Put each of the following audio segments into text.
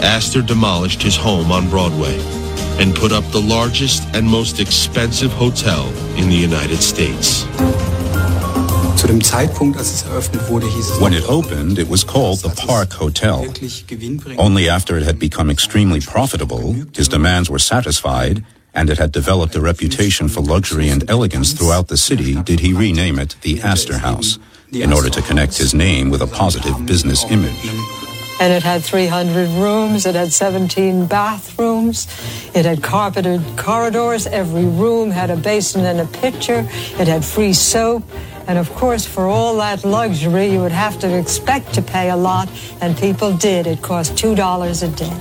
Astor demolished his home on Broadway and put up the largest and most expensive hotel in the United States. When it opened, it was called the Park Hotel. Only after it had become extremely profitable, his demands were satisfied, and it had developed a reputation for luxury and elegance throughout the city, did he rename it the Astor House, in order to connect his name with a positive business image. And it had 300 rooms, it had 17 bathrooms, it had carpeted corridors, every room had a basin and a pitcher, it had free soap, and of course for all that luxury you would have to expect to pay a lot, and people did. It cost $2 a day.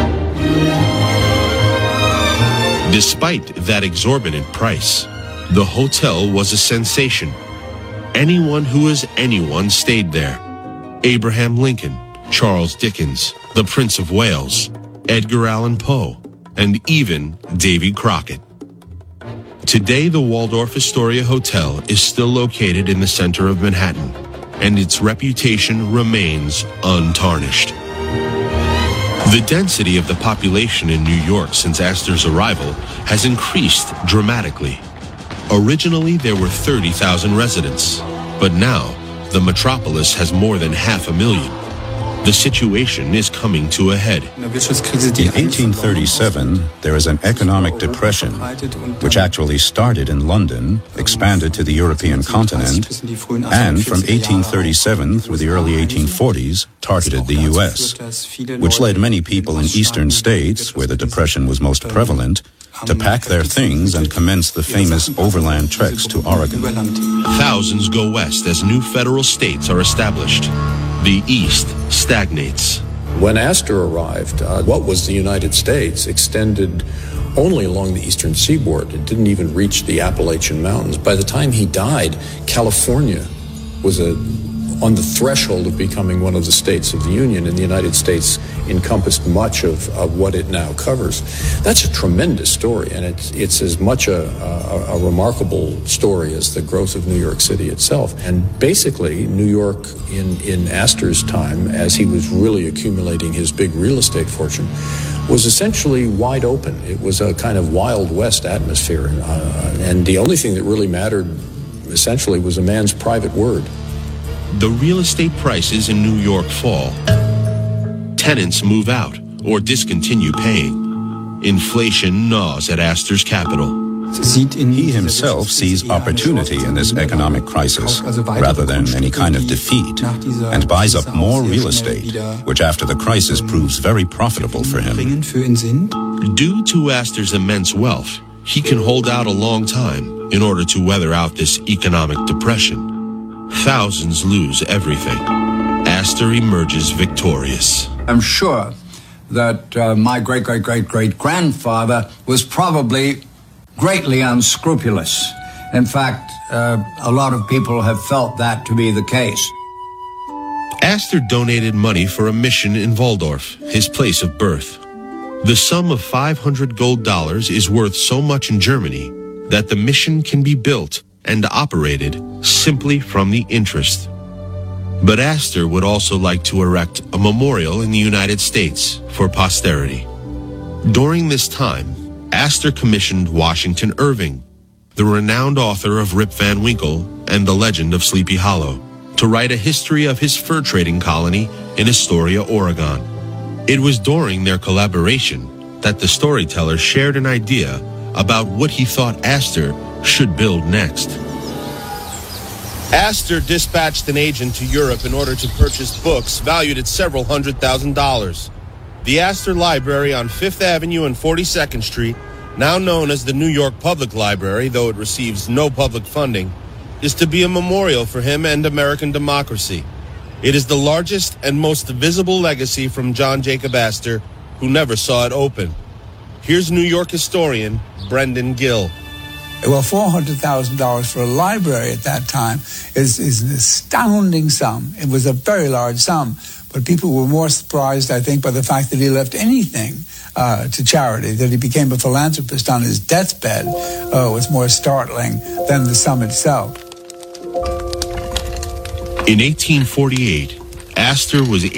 Despite that exorbitant price, the hotel was a sensation. Anyone who was anyone stayed there. Abraham Lincoln, Charles Dickens, the Prince of Wales, Edgar Allan Poe, and even Davy Crockett. Today, the Waldorf Astoria Hotel is still located in the center of Manhattan, and its reputation remains untarnished. The density of the population in New York since Astor's arrival has increased dramatically. Originally, there were 30,000 residents, but now the metropolis has more than 500,000. The situation is coming to a head. In 1837, there is an economic depression, which actually started in London, expanded to the European continent, and from 1837 through the early 1840s, targeted the U.S., which led many people in eastern states, where the depression was most prevalent, to pack their things and commence the famous overland treks to Oregon. Thousands go west as new federal states are established. The East stagnates. When Astor arrived, what was the United States extended only along the eastern seaboard. It didn't even reach the Appalachian Mountains. By the time he died, California was on the threshold of becoming one of the states of the Union, and the United States encompassed much of what it now covers. That's a tremendous story, and it's as much a remarkable story as the growth of New York City itself. And basically, New York in Astor's time, as he was really accumulating his big real estate fortune, was essentially wide open. It was a kind of Wild West atmosphere, and the only thing that really mattered, essentially, was a man's private word. The real estate prices in New York fall. Tenants move out or discontinue paying. Inflation gnaws at Astor's capital. He himself sees opportunity in this economic crisis rather than any kind of defeat, and buys up more real estate, which after the crisis proves very profitable for him. Due to Astor's immense wealth, he can hold out a long time in order to weather out this economic depression. Thousands lose everything. Astor emerges victorious. I'm sure that my great-great-great-great-grandfather was probably greatly unscrupulous. In fact, a lot of people have felt that to be the case. Astor donated money for a mission in Waldorf, his place of birth. The sum of $500 gold is worth so much in Germany that the mission can be built and operated simply from the interest. But Astor would also like to erect a memorial in the United States for posterity. During this time, Astor commissioned Washington Irving, the renowned author of Rip Van Winkle and The Legend of Sleepy Hollow, to write a history of his fur trading colony in Astoria, Oregon. It was during their collaboration that the storyteller shared an idea about what he thought Astor should build next. Astor dispatched an agent to Europe in order to purchase books valued at several $100,000. The Astor Library on 5th Avenue and 42nd Street, now known as the New York Public Library, though it receives no public funding, is to be a memorial for him and American democracy. It is the largest and most visible legacy from John Jacob Astor, who never saw it open. Here's New York historian Brendan Gill. Well, $400,000 for a library at that time is an astounding sum. It was a very large sum, but people were more surprised, I think, by the fact that he left anything to charity, that he became a philanthropist on his deathbed was more startling than the sum itself. In 1848, Astor was